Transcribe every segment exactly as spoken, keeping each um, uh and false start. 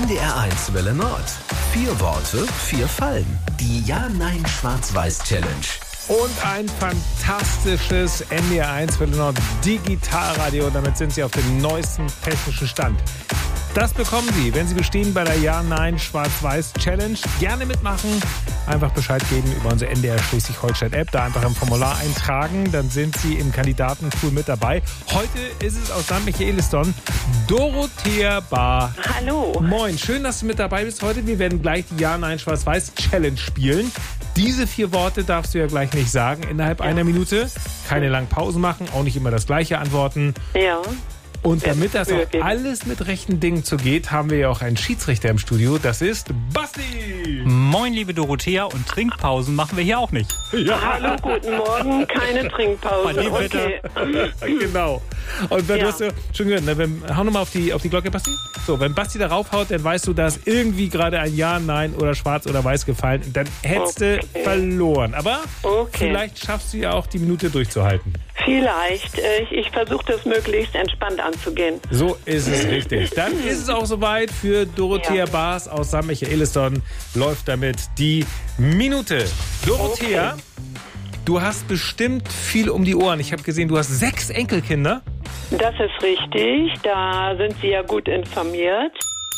N D R eins Welle Nord. Vier Worte, vier Fallen. Die Ja-Nein-Schwarz-Weiß-Challenge. Und ein fantastisches N D R eins Welle Nord Digitalradio. Damit sind Sie auf dem neuesten technischen Stand. Das bekommen Sie, wenn Sie bestehen bei der Ja-Nein-Schwarz-Weiß-Challenge. Gerne mitmachen. Einfach Bescheid geben über unsere N D R Schleswig-Holstein-App. Da einfach im Formular eintragen. Dann sind Sie im Kandidatenpool mit dabei. Heute ist es aus Sankt Michaelisdonn Dorothea Bahr. Hallo. Moin, schön, dass du mit dabei bist heute. Wir werden gleich die Ja-Nein-Schwarz-Weiß-Challenge spielen. Diese vier Worte darfst du ja gleich nicht sagen innerhalb ja. einer Minute. Keine langen Pausen machen, auch nicht immer das Gleiche antworten. Ja. Und damit das auch alles mit rechten Dingen zugeht, haben wir ja auch einen Schiedsrichter im Studio. Das ist Basti. Moin, liebe Dorothea. Und Trinkpausen machen wir hier auch nicht. Ja. Hallo, guten Morgen. Keine Trinkpause. Okay. Genau. Und wenn Ja. du hast ja schon gehört, ne, wenn, hau nochmal auf die, auf die Glocke, Basti. So, wenn Basti da raufhaut, dann weißt du, da ist irgendwie gerade ein Ja, Nein oder Schwarz oder Weiß gefallen. Dann hättest du Okay. verloren. Aber Okay. vielleicht schaffst du ja auch die Minute durchzuhalten. Vielleicht. Äh, Ich, ich versuche das möglichst entspannt anzugehen. So ist es richtig. Dann ist es auch soweit für Dorothea Ja. Bahr aus Sankt Michaelisdonn. Läuft damit die Minute. Dorothea, Okay. du hast bestimmt viel um die Ohren. Ich habe gesehen, du hast sechs Enkelkinder. Das ist richtig. Da sind Sie ja gut informiert.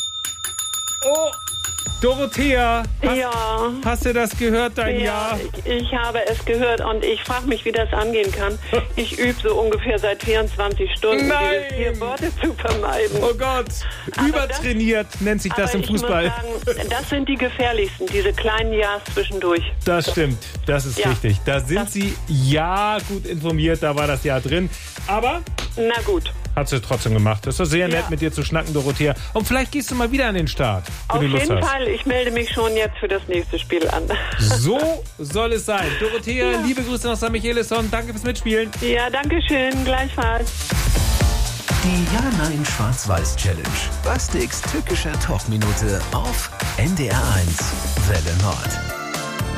Oh, Dorothea, hast, Ja. hast du das gehört, dein Ja, Ja? ich, ich habe es gehört und ich frage mich, wie das angehen kann. Ich übe so ungefähr seit vierundzwanzig Stunden, Nein. diese vier Worte zu vermeiden. Oh Gott, Aber übertrainiert nennt sich das Aber im ich muss Fußball. sagen, das sind die gefährlichsten, diese kleinen Ja's zwischendurch. Das stimmt, das ist Ja. richtig. Da sind Das- Sie ja gut informiert, da war das Ja drin. Aber Na gut. hat sie trotzdem gemacht. Das ist sehr nett, Ja. mit dir zu schnacken, Dorothea. Und vielleicht gehst du mal wieder an den Start, wenn Auf du Lust jeden hast. Fall, ich melde mich schon jetzt für das nächste Spiel an. So soll es sein. Dorothea, Ja. liebe Grüße nach Sankt Michaelisdonn. Danke fürs Mitspielen. Ja, danke schön, gleichfalls. Die Ja-Nein-Schwarz-Weiß-Challenge. Bastiks tückischer Talkminute auf N D R eins Welle Nord.